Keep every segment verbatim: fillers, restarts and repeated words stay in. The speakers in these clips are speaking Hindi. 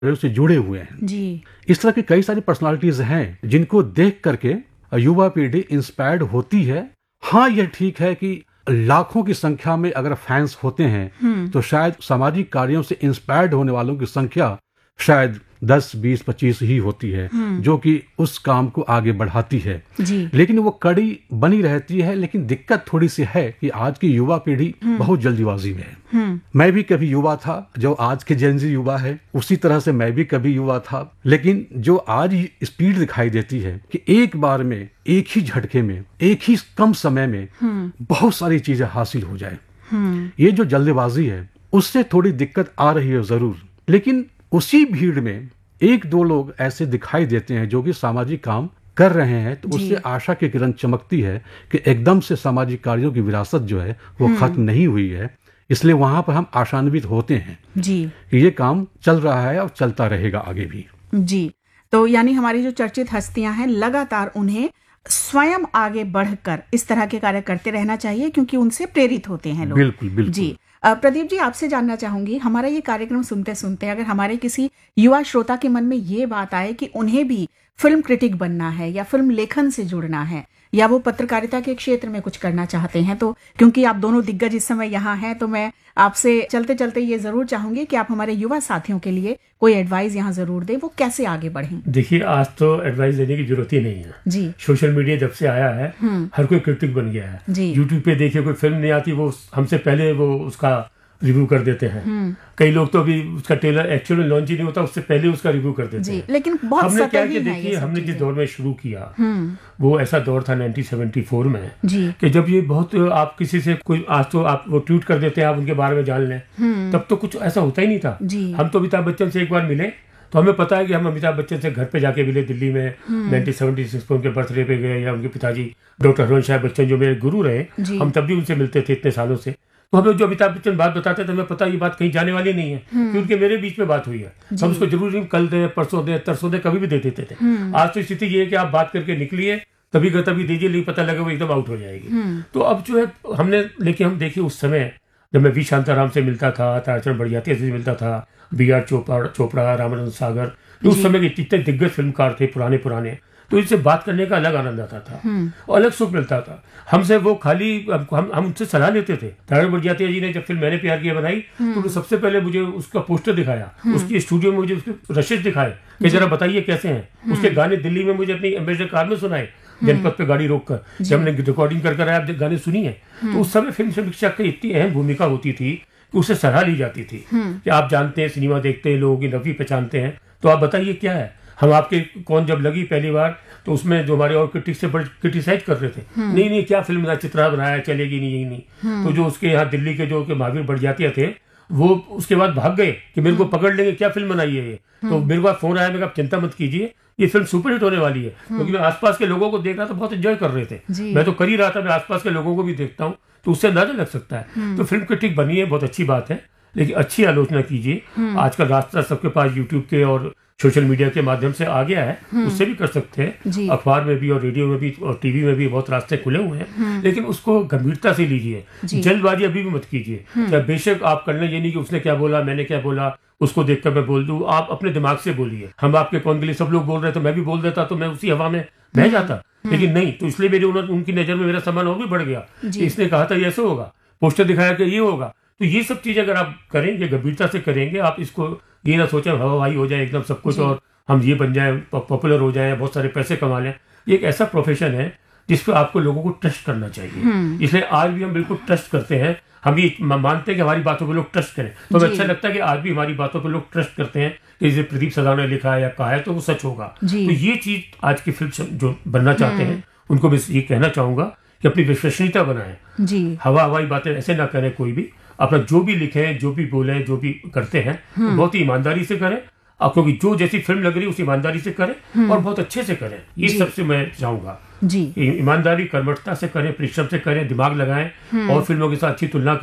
से जुड़े हुए हैं जी। इस तरह की कई सारी पर्सनालिटीज हैं जिनको देख करके युवा पीढ़ी इंस्पायर्ड होती है। हाँ, यह ठीक है कि लाखों की संख्या में अगर फैंस होते हैं तो शायद सामाजिक कार्यों से इंस्पायर्ड होने वालों की संख्या शायद दस, बीस, पच्चीस ही होती है जो कि उस काम को आगे बढ़ाती है जी। लेकिन वो कड़ी बनी रहती है। लेकिन दिक्कत थोड़ी सी है कि आज की युवा पीढ़ी बहुत जल्दीबाजी में है। मैं भी कभी युवा था, जो आज के जेनजी युवा है उसी तरह से मैं भी कभी युवा था। लेकिन जो आज स्पीड दिखाई देती है कि एक बार में, एक ही झटके में, एक ही कम समय में बहुत सारी चीजें हासिल हो जाए, ये जो जल्दबाजी है उससे थोड़ी दिक्कत आ रही है जरूर। लेकिन उसी भीड़ में एक दो लोग ऐसे दिखाई देते हैं जो कि सामाजिक काम कर रहे हैं, तो उससे आशा की किरण चमकती है कि एकदम से सामाजिक कार्यों की विरासत जो है वो खत्म नहीं हुई है। इसलिए वहां पर हम आशान्वित होते हैं जी कि ये काम चल रहा है और चलता रहेगा आगे भी। जी, तो यानी हमारी जो चर्चित हस्तियां हैं लगातार उन्हें स्वयं आगे बढ़कर इस तरह के कार्य करते रहना चाहिए क्योंकि उनसे प्रेरित होते हैं लोग। बिल्कुल बिल्कुल जी। प्रदीप जी, आपसे जानना चाहूंगी, हमारा ये कार्यक्रम सुनते सुनते अगर हमारे किसी युवा श्रोता के मन में ये बात आए कि उन्हें भी फिल्म क्रिटिक बनना है या फिल्म लेखन से जुड़ना है या वो पत्रकारिता के क्षेत्र में कुछ करना चाहते हैं, तो क्योंकि आप दोनों दिग्गज इस समय यहाँ हैं तो मैं आपसे चलते चलते ये जरूर चाहूंगी कि आप हमारे युवा साथियों के लिए कोई एडवाइस यहाँ जरूर दें, वो कैसे आगे बढ़ें। देखिए, आज तो एडवाइस देने की जरूरत ही नहीं है जी। सोशल मीडिया जब से आया है हर कोई क्रिटिक बन गया है जी। यूट्यूब पे देखिए कोई फिल्म नहीं आती वो हमसे पहले वो उसका रिव्यू कर देते हैं। कई लोग तो अभी उसका ट्रेलर एक्चुअली लॉन्च ही नहीं होता उससे पहले उसका रिव्यू कर देते हैं। लेकिन बहुत हमने क्या कि देखिए हमने जिस दौर में शुरू किया वो ऐसा दौर था नाइनटीन सेवेंटी फोर में जी। कि जब ये बहुत आप किसी से कोई आज तो आप वो ट्वीट कर देते हैं आप उनके बारे में जान लें, तब तो कुछ ऐसा होता ही नहीं था। हम तो अमिताभ बच्चन से एक बार मिले तो हमें पता है कि हम अमिताभ बच्चन से घर पे जाके मिले दिल्ली में नाइनटीन सेवेंटी सिक्स में उनके बर्थडे पे गए, या उनके पिताजी डॉक्टर हरवंश राय बच्चन जो मेरे गुरु रहे हम तब भी उनसे मिलते थे इतने सालों से। तो हमें जो अमिताभ बच्चन बात बताते थे हमें पता ये बात कहीं जाने वाली नहीं है क्योंकि मेरे बीच में बात हुई है। हम उसको जरूर नहीं कल दे, परसों दे, तरसों दे, कभी भी दे देते थे। आज तो स्थिति ये है कि आप बात करके निकलिए तभी का तभी दीजिए, लेकिन पता लगा वो एकदम आउट हो जाएगी। तो अब जो है हमने लेकिन हम देखिए उस समय जब मैं वी शांताराम से मिलता था, ताराचंद बड़ियाती से मिलता था, बी आर चोपड़ा चोपड़ा रामानंद सागर, उस समय के जितने दिग्गज फिल्मकार थे पुराने पुराने, तो इनसे बात करने का अलग आनंद आता था और अलग सुख मिलता था। हमसे वो खाली हम हम उनसे सलाह लेते थे। ताराचंद बड़ियाती जी ने जब फिल्म मैंने प्यार किया बनाई तो उन्होंने सबसे पहले मुझे उसका पोस्टर दिखाया, उसकी स्टूडियो में मुझे उसके रशीद दिखाए कि जरा बताइए कैसे हैं। उसके गाने दिल्ली में मुझे अपनी एम्बेसडर कार में सुनाए जनपद पे गाड़ी रोककर, जब हमने रिकॉर्डिंग कर कर आया गाने सुनी है। तो उस समय फिल्म समीक्षा की इतनी अहम भूमिका होती थी कि उससे सलाह ली जाती थी कि आप जानते हैं सिनेमा देखते हैं, लोगों की नफी पहचानते हैं, तो आप बताइए क्या है। हम आपके कौन जब लगी पहली बार तो उसमें जो हमारे और क्रिटिक से बड़े क्रिटिसाइज कर रहे थे, नहीं नहीं क्या फिल्म ना चित्रा बनाया चलेगी नहीं यही नहीं। तो जो उसके यहाँ दिल्ली के जो महावीर बड़जातिया थे वो उसके बाद भाग गए कि मेरे को पकड़ लेंगे, क्या फिल्म बनाई है ये। तो मेरे पास फोन आया, मैं कहा चिंता मत कीजिए ये फिल्म सुपरहिट होने वाली है, क्योंकि मैं आसपास के लोगों को देख रहा था, बहुत एंजॉय कर रहे थे। मैं तो कर ही रहा था, मैं आसपास के लोगों को भी देखता हूँ तो उससे अंदाजा लग सकता है। तो फिल्म क्रिटिक बनी है, बहुत अच्छी बात है, लेकिन अच्छी आलोचना कीजिए। आजकल रास्ता सबके पास यूट्यूब के और सोशल मीडिया के माध्यम से आ गया है, उससे भी कर सकते हैं। अखबार में भी और रेडियो में भी और टीवी में भी बहुत रास्ते खुले हुए हैं, लेकिन उसको गंभीरता से लीजिए, जल्दबाजी अभी भी मत कीजिए। चाहे बेशक आप कर लें, ये नहीं कि उसने क्या बोला मैंने क्या बोला उसको देखकर मैं बोल दूं। आप अपने दिमाग से बोलिए। हम आपके कौन के लिए सब लोग बोल रहे थे, मैं भी बोल देता तो मैं उसी हवा में बह जाता, लेकिन नहीं। तो इसलिए मेरे उनकी नजर में मेरा सामान और भी बढ़ गया। इसने कहा था ये ऐसे होगा, पोस्टर दिखाया कि ये होगा। तो ये सब चीजें अगर आप करेंगे, गंभीरता से करेंगे, आप इसको ये ना सोचें हवाई हो जाए एकदम सब कुछ और हम ये बन जाए, पॉपुलर हो जाए, बहुत सारे पैसे कमा लें। ये एक ऐसा प्रोफेशन है जिस पर आपको लोगों को ट्रस्ट करना चाहिए। इसलिए आज भी हम बिल्कुल ट्रस्ट करते हैं, हम ये मानते हैं कि हमारी बातों पर लोग ट्रस्ट करें। तो हमें अच्छा लगता है कि आज भी हमारी बातों पर लोग ट्रस्ट करते हैं कि जैसे प्रदीप सदा ने लिखा है या कहा है तो वो सच होगा। तो ये चीज आज की फिल्म जो बनना चाहते हैं उनको मैं ये कहना चाहूंगा कि अपनी विश्वसनीयता बनाएं, हवा हवाई बातें ऐसे ना करें। कोई भी अपना जो भी लिखें, जो भी बोले, जो भी करते हैं तो बहुत ही ईमानदारी से करें, क्योंकि जो जैसी फिल्म लग रही है उस ईमानदारी से करें और बहुत अच्छे से करें। ये सबसे मैं चाहूंगा जी, ईमानदारी कर्मठता से करें, परिश्रम से करें, दिमाग लगाएं और फिल्मों के साथ अच्छी तुलना करें,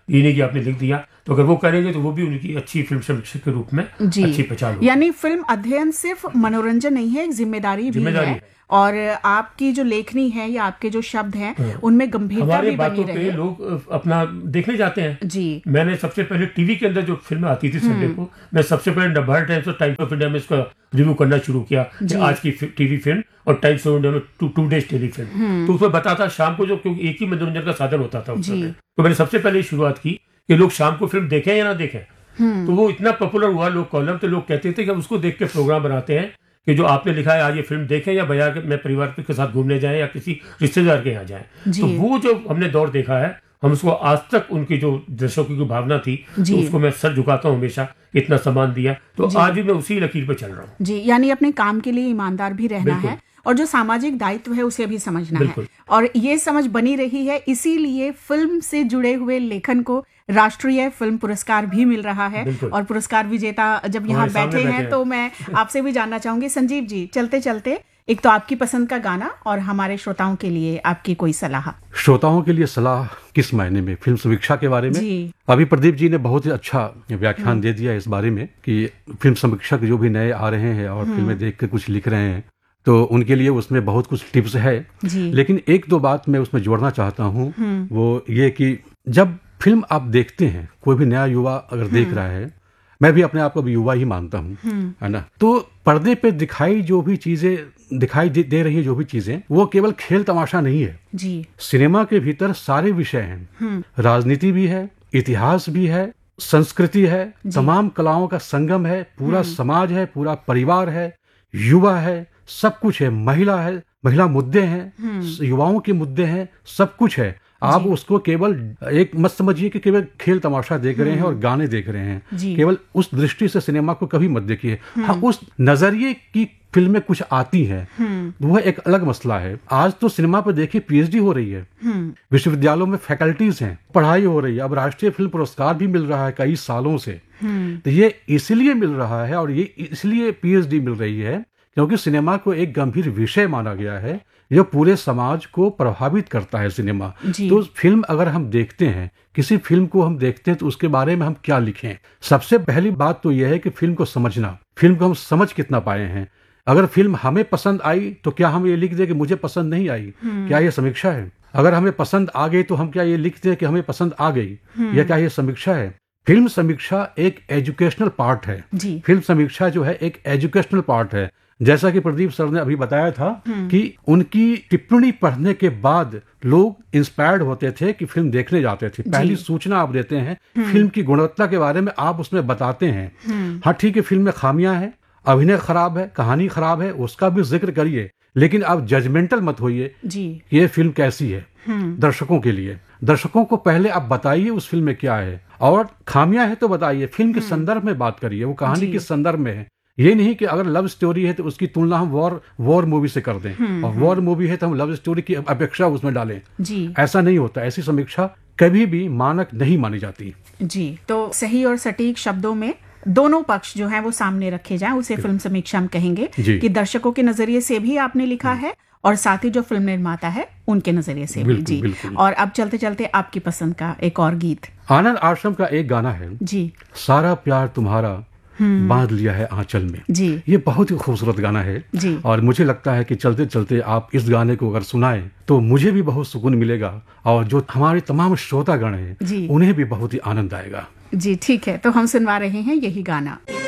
ये नहीं कि आपने लिख दिया। तो अगर वो करेंगे तो वो भी उनकी अच्छी फिल्म समीक्षक के रूप में अच्छी पहचान होगी। यानी फिल्म अध्ययन सिर्फ मनोरंजन नहीं है, एक जिम्मेदारी भी है, है। और आपकी जो लेखनी है या आपके जो शब्द हैं हाँ। उनमें गंभीरता भी बनी रहे। पे लोग अपना देखने जाते हैं जी। मैंने सबसे पहले टीवी के अंदर जो फिल्में आती थी संडे को, मैं सबसे पहले नवभारत टाइम्स और टाइम्स ऑफ इंडिया में इसका रिव्यू करना शुरू किया कि आज की टीवी फिल्म, और टाइम्स ऑफ इंडिया में to two days tele film. तो उसमें बताता शाम को, जो क्योंकि एक ही मनोरंजन का साधन होता था उस समय, तो मैंने सबसे पहले शुरुआत की कि लोग शाम को फिल्म देखें या ना देखें। तो वो इतना पॉपुलर हुआ लोग कॉलम, तो लोग कहते थे कि उसको देख के प्रोग्राम बनाते हैं कि जो आपने लिखा है आज ये फिल्म देखें या बजा के मैं परिवार के साथ घूमने जाएं या किसी रिश्तेदार के यहाँ जाएं। तो वो जो हमने दौर देखा है, हम उसको आज तक उनकी जो दर्शकों की भावना थी तो उसको मैं सर झुकाता हूँ हमेशा, इतना सम्मान दिया। तो आज भी मैं उसी लकीर पे चल रहा हूँ जी। यानी अपने काम के लिए ईमानदार भी रहना है और जो सामाजिक दायित्व है उसे भी समझना है, और ये समझ बनी रही है, इसीलिए फिल्म से जुड़े हुए लेखन को राष्ट्रीय फिल्म पुरस्कार भी मिल रहा है। और पुरस्कार विजेता जब यहाँ बैठे हैं तो मैं आपसे भी जानना चाहूंगी संजीव जी, चलते चलते एक तो आपकी पसंद का गाना और हमारे श्रोताओं के लिए आपकी कोई सलाह। श्रोताओं के लिए सलाह किस मायने में? फिल्म समीक्षा के बारे में जी। अभी प्रदीप जी ने बहुत ही अच्छा व्याख्यान दे दिया इस बारे में कि फिल्म समीक्षक जो भी नए आ रहे हैं और फिल्में देख के कुछ लिख रहे हैं तो उनके लिए उसमें बहुत कुछ टिप्स है। लेकिन एक दो बात मैं उसमें जोड़ना चाहता हूँ, वो ये कि जब फिल्म आप देखते हैं, कोई भी नया युवा अगर देख रहा है, मैं भी अपने आप को भी युवा ही मानता हूँ, है ना, तो पर्दे पे दिखाई जो भी चीजें दिखाई दे, दे रही है, जो भी चीजें, वो केवल खेल तमाशा नहीं है जी। सिनेमा के भीतर सारे विषय हैं, राजनीति भी है, इतिहास भी है, संस्कृति है, तमाम कलाओं का संगम है, पूरा समाज है, पूरा परिवार है, युवा है, सब कुछ है, महिला है, महिला मुद्दे हैं, युवाओं के मुद्दे हैं, सब कुछ है। आप उसको केवल एक मत समझिए कि केवल खेल तमाशा देख रहे हैं और गाने देख रहे हैं, केवल उस दृष्टि से सिनेमा को कभी मत देखिए। हाँ, उस नजरिए की फिल्में कुछ आती हैं, वह एक अलग मसला है। आज तो सिनेमा पर देखिए पीएचडी हो रही है, विश्वविद्यालयों में फैकल्टीज हैं, पढ़ाई हो रही है, अब राष्ट्रीय फिल्म पुरस्कार भी मिल रहा है कई सालों से। तो ये इसलिए मिल रहा है और ये इसलिए पीएचडी मिल रही है क्योंकि सिनेमा को एक गंभीर विषय माना गया है जो पूरे समाज को प्रभावित करता है सिनेमा। तो फिल्म अगर हम देखते हैं, किसी फिल्म को हम देखते हैं तो उसके बारे में हम क्या लिखें? सबसे पहली बात तो यह है कि फिल्म को समझना, फिल्म को हम समझ कितना पाए हैं। अगर फिल्म हमें पसंद आई तो क्या हम ये लिख दें कि मुझे पसंद नहीं आई? क्या ये समीक्षा है? अगर हमें पसंद आ गई तो हम क्या ये लिख दें कि हमें पसंद आ गई? या क्या ये समीक्षा है? फिल्म समीक्षा एक एजुकेशनल पार्ट है। फिल्म समीक्षा जो है एक एजुकेशनल पार्ट है। जैसा कि प्रदीप सर ने अभी बताया था कि उनकी टिप्पणी पढ़ने के बाद लोग इंस्पायर्ड होते थे कि फिल्म देखने जाते थे। पहली सूचना आप देते हैं, फिल्म की गुणवत्ता के बारे में आप उसमें बताते हैं। हाँ ठीक है, फिल्म में खामियां हैं, अभिनय खराब है, कहानी खराब है, उसका भी जिक्र करिए, लेकिन आप जजमेंटल मत होइए कि ये फिल्म कैसी है। दर्शकों के लिए, दर्शकों को पहले आप बताइए उस फिल्म में क्या है, और खामियां है तो बताइए, फिल्म के संदर्भ में बात करिए, वो कहानी के संदर्भ में है। ये नहीं कि अगर लव स्टोरी है तो उसकी तुलना हम वॉर वॉर मूवी से कर दें, और वॉर मूवी है तो हम लव स्टोरी की अपेक्षा उसमें डालें जी। ऐसा नहीं होता, ऐसी समीक्षा कभी भी मानक नहीं मानी जाती जी। तो सही और सटीक शब्दों में दोनों पक्ष जो है वो सामने रखे जाएं, उसे फिल्म समीक्षा हम कहेंगे कि दर्शकों के नजरिए से भी आपने लिखा है और साथ ही जो फिल्म निर्माता है उनके नजरिए से भी जी। और अब चलते चलते आपकी पसंद का एक और गीत, आनंद आश्रम का एक गाना है जी, सारा प्यार तुम्हारा बांध लिया है आंचल में जी। ये बहुत ही खूबसूरत गाना है जी। और मुझे लगता है कि चलते चलते आप इस गाने को अगर सुनाएं तो मुझे भी बहुत सुकून मिलेगा और जो हमारे तमाम श्रोतागण हैं उन्हें भी बहुत ही आनंद आएगा जी। ठीक है, तो हम सुनवा रहे हैं यही गाना।